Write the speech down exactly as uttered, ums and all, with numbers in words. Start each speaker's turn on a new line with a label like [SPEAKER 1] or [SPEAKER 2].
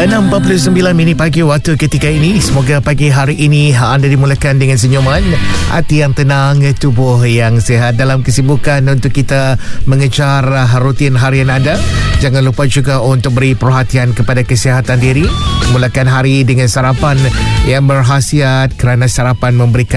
[SPEAKER 1] enam empat puluh sembilan minit pagi waktu ketika ini. Semoga pagi hari ini anda dimulakan dengan senyuman, hati yang tenang, tubuh yang sihat dalam kesibukan untuk kita mengejar rutin harian anda. Jangan lupa juga untuk beri perhatian kepada kesihatan diri. Mulakan hari dengan sarapan yang berkhasiat kerana sarapan memberikan